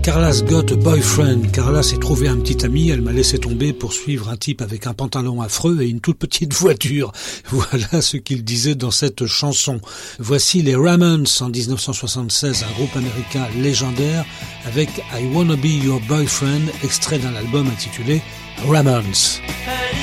Carla's got a boyfriend. Carla s'est trouvé un petit ami, elle m'a laissé tomber pour suivre un type avec un pantalon affreux et une toute petite voiture. Voilà ce qu'il disait dans cette chanson. Voici les Ramones en 1976, un groupe américain légendaire avec I Wanna Be Your Boyfriend, extrait d'un album intitulé Ramones.